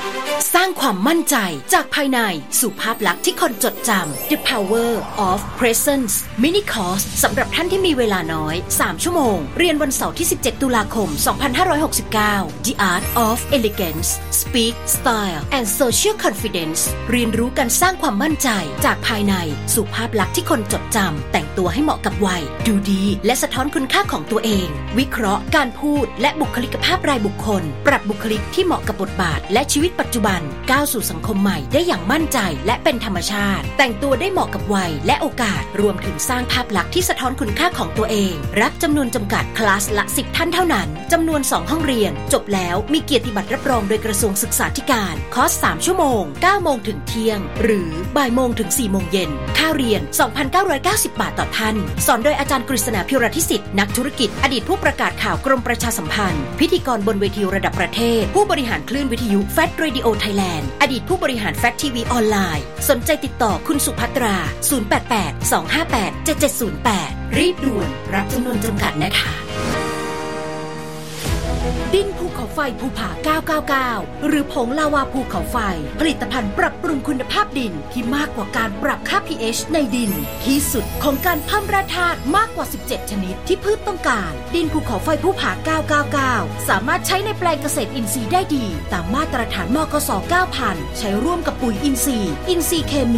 สร้างความมั่นใจจากภายในสู่ภาพลักษณ์ที่คนจดจำ The Power of Presence Mini Course สำหรับท่านที่มีเวลาน้อย3ชั่วโมงเรียนวันเสาร์ที่17ตุลาคม2569 The Art of Elegance Speak Style and Social Confidence เรียนรู้การสร้างความมั่นใจจากภายในสู่ภาพลักษณ์ที่คนจดจำแต่งตัวให้เหมาะกับวัยดูดีและสะท้อนคุณค่าของตัวเองวิเคราะห์การพูดและบุคลิกภาพรายบุคคลปรับบุคลิกที่เหมาะกับบทบาทและชีวิตปัจจุบันก้าวสู่สังคมใหม่ได้อย่างมั่นใจและเป็นธรรมชาติแต่งตัวได้เหมาะกับวัยและโอกาสรวมถึงสร้างภาพลักษณ์ที่สะท้อนคุณค่าของตัวเองรับจำนวนจำกัดคลาสละ10ท่านเท่านั้นจำนวน2ห้องเรียนจบแล้วมีเกียรติบัตรรับรองโดยกระทรวงศึกษาธิการคอร์ส3ชั่วโมง9โมงถึงเที่ยงหรือบ่ายโมงถึง4โมงเย็นค่าเรียน 2,990 บาทต่อท่านสอนโดยอาจารย์กฤษณาภิรทิสิทธิ์นักธุรกิจอดีตผู้ประกาศข่าวกรมประชาสัมพันธ์พิธีกรบนเวทีระดับประเทศผู้บริหารคลื่นวิทยุ FAT Radio Thailand อดีตผู้บริหาร FAT TV ออนไลน์สนใจติดต่อคุณสุภัตรา 088-258-7708 รีบด่วนรับจำนวนจำกัดนะคะดินภูเขาไฟภูผา999หรือผงลาวาภูเขาไฟผลิตภัณฑ์ปรับปรุงคุณภาพดินที่มากกว่าการปรับค่า pH ในดินที่สุดของการเพิ่มแร่ธาตุมากกว่า17ชนิดที่พืชต้องการดินภูเขาไฟภูผา999สามารถใช้ในแปลงเกษตรอินทรีย์ได้ดีตามมาตรฐานมกส 9000 ใช้ร่วมกับปุ๋ยอินทรีย์เคมี